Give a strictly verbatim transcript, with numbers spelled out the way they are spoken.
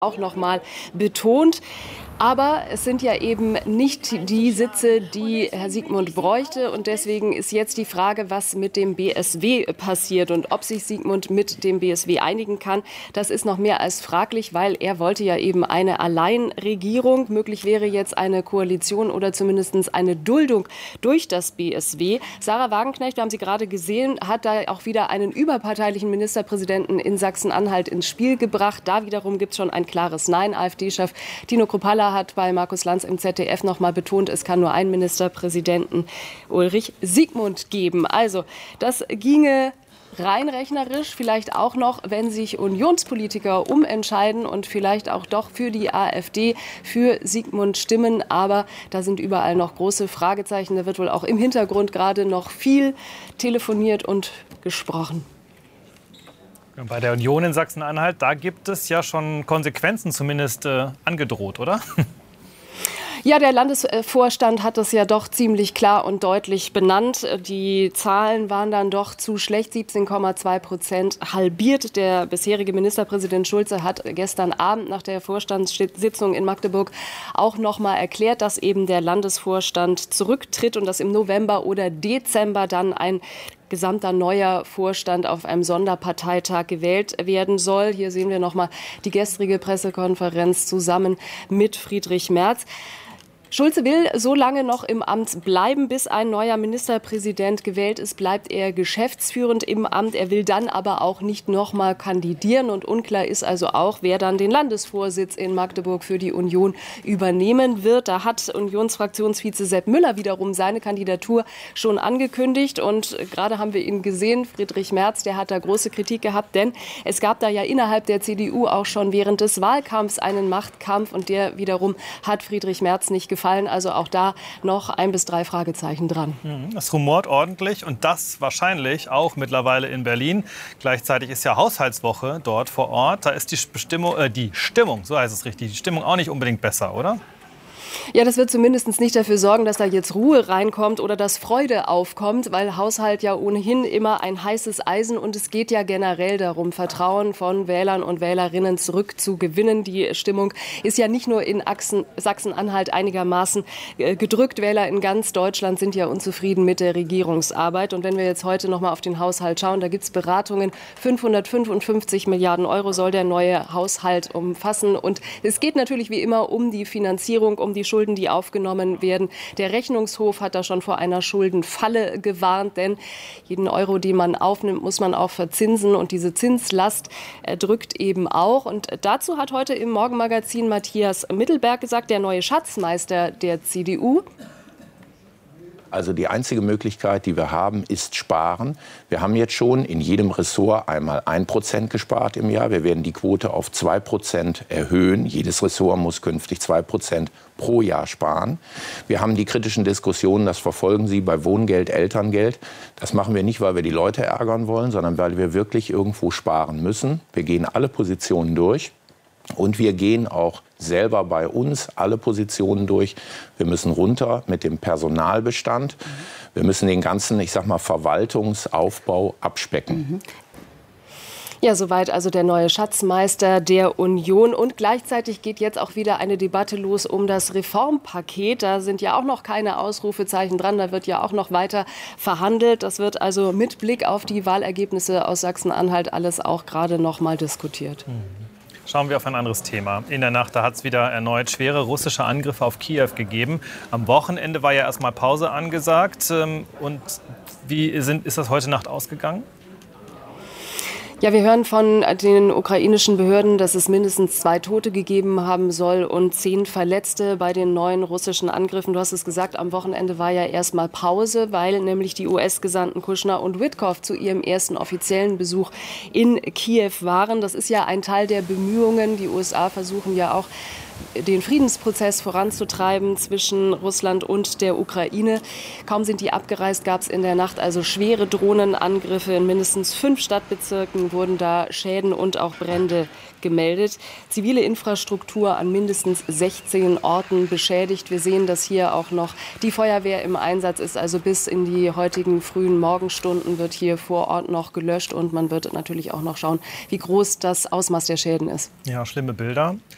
auch noch mal betont. Aber es sind ja eben nicht die Sitze, die Herr Sigmund bräuchte. Und deswegen ist jetzt die Frage, was mit dem B S W passiert und ob sich Sigmund mit dem B S W einigen kann. Das ist noch mehr als fraglich, weil er wollte ja eben eine Alleinregierung. Möglich wäre jetzt eine Koalition oder zumindest eine Duldung durch das B S W. Sarah Wagenknecht, wir haben sie gerade gesehen, hat da auch wieder einen überparteilichen Ministerpräsidenten in Sachsen-Anhalt ins Spiel gebracht. Da wiederum gibt es schon ein klares Nein. AfD-Chef Tino Kruppalla hat bei Markus Lanz im Z D F noch mal betont, es kann nur einen Ministerpräsidenten, Ulrich Sigmund, geben. Also das ginge rein rechnerisch, vielleicht auch noch, wenn sich Unionspolitiker umentscheiden und vielleicht auch doch für die AfD, für Sigmund stimmen. Aber da sind überall noch große Fragezeichen. Da wird wohl auch im Hintergrund gerade noch viel telefoniert und gesprochen. Bei der Union in Sachsen-Anhalt, da gibt es ja schon Konsequenzen zumindest äh, angedroht, oder? Ja, der Landesvorstand hat das ja doch ziemlich klar und deutlich benannt. Die Zahlen waren dann doch zu schlecht, siebzehn Komma zwei Prozent halbiert. Der bisherige Ministerpräsident Schulze hat gestern Abend nach der Vorstandssitzung in Magdeburg auch noch mal erklärt, dass eben der Landesvorstand zurücktritt und dass im November oder Dezember dann ein gesamter neuer Vorstand auf einem Sonderparteitag gewählt werden soll. Hier sehen wir noch mal die gestrige Pressekonferenz zusammen mit Friedrich Merz. Schulze will so lange noch im Amt bleiben, bis ein neuer Ministerpräsident gewählt ist, bleibt er geschäftsführend im Amt. Er will dann aber auch nicht noch mal kandidieren. Und unklar ist also auch, wer dann den Landesvorsitz in Magdeburg für die Union übernehmen wird. Da hat Unionsfraktionsvize Sepp Müller wiederum seine Kandidatur schon angekündigt. Und gerade haben wir ihn gesehen, Friedrich Merz, der hat da große Kritik gehabt. Denn es gab da ja innerhalb der C D U auch schon während des Wahlkampfs einen Machtkampf. Und der wiederum hat Friedrich Merz nicht gefallen. Also auch da noch ein bis drei Fragezeichen dran. Es rumort ordentlich und das wahrscheinlich auch mittlerweile in Berlin. Gleichzeitig ist ja Haushaltswoche dort vor Ort. Da ist die, Bestimmung, äh, die Stimmung, so heißt es richtig, die Stimmung auch nicht unbedingt besser, oder? Ja, das wird zumindest nicht dafür sorgen, dass da jetzt Ruhe reinkommt oder dass Freude aufkommt, weil Haushalt ja ohnehin immer ein heißes Eisen und es geht ja generell darum, Vertrauen von Wählern und Wählerinnen zurückzugewinnen. Die Stimmung ist ja nicht nur in Sachsen-Anhalt einigermaßen gedrückt. Wähler in ganz Deutschland sind ja unzufrieden mit der Regierungsarbeit. Und wenn wir jetzt heute noch mal auf den Haushalt schauen, da gibt es Beratungen. fünfhundertfünfundfünfzig Milliarden Euro soll der neue Haushalt umfassen. Und es geht natürlich wie immer um die Finanzierung, um die Schulden, die aufgenommen werden. Der Rechnungshof hat da schon vor einer Schuldenfalle gewarnt, denn jeden Euro, den man aufnimmt, muss man auch verzinsen und diese Zinslast drückt eben auch. Und dazu hat heute im Morgenmagazin Matthias Mittelberg gesagt, der neue Schatzmeister der C D U. Also die einzige Möglichkeit, die wir haben, ist sparen. Wir haben jetzt schon in jedem Ressort einmal ein Prozent gespart im Jahr. Wir werden die Quote auf zwei Prozent erhöhen. Jedes Ressort muss künftig zwei Prozent pro Jahr sparen. Wir haben die kritischen Diskussionen, das verfolgen Sie bei Wohngeld, Elterngeld. Das machen wir nicht, weil wir die Leute ärgern wollen, sondern weil wir wirklich irgendwo sparen müssen. Wir gehen alle Positionen durch. Und wir gehen auch selber bei uns alle Positionen durch. Wir müssen runter mit dem Personalbestand. Wir müssen den ganzen, ich sag mal, Verwaltungsaufbau abspecken. Ja, soweit also der neue Schatzmeister der Union. Und gleichzeitig geht jetzt auch wieder eine Debatte los um das Reformpaket. Da sind ja auch noch keine Ausrufezeichen dran. Da wird ja auch noch weiter verhandelt. Das wird also mit Blick auf die Wahlergebnisse aus Sachsen-Anhalt alles auch gerade noch mal diskutiert. Schauen wir auf ein anderes Thema. In der Nacht hat es wieder erneut schwere russische Angriffe auf Kiew gegeben. Am Wochenende war ja erstmal Pause angesagt. Und wie sind, ist das heute Nacht ausgegangen? Ja, wir hören von den ukrainischen Behörden, dass es mindestens zwei Tote gegeben haben soll und zehn Verletzte bei den neuen russischen Angriffen. Du hast es gesagt, am Wochenende war ja erstmal Pause, weil nämlich die U S-Gesandten Kushner und Witkow zu ihrem ersten offiziellen Besuch in Kiew waren. Das ist ja ein Teil der Bemühungen. Die U S A versuchen ja auch, den Friedensprozess voranzutreiben zwischen Russland und der Ukraine. Kaum sind die abgereist, gab es in der Nacht also schwere Drohnenangriffe. In mindestens fünf Stadtbezirken wurden da Schäden und auch Brände gemeldet. Zivile Infrastruktur an mindestens sechzehn Orten beschädigt. Wir sehen, dass hier auch noch die Feuerwehr im Einsatz ist. Also bis in die heutigen frühen Morgenstunden wird hier vor Ort noch gelöscht. Und man wird natürlich auch noch schauen, wie groß das Ausmaß der Schäden ist. Ja, schlimme Bilder.